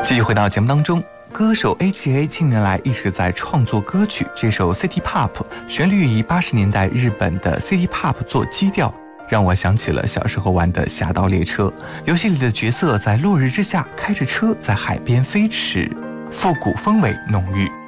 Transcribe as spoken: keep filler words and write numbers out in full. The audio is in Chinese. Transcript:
继续回到节目当中，歌手 A G A 近年来一直在创作歌曲，这首 City Pop 旋律以八十年代日本的 City Pop 做基调，让我想起了小时候玩的侠盗猎车，游戏里的角色在落日之下开着车在海边飞驰，复古氛围浓郁。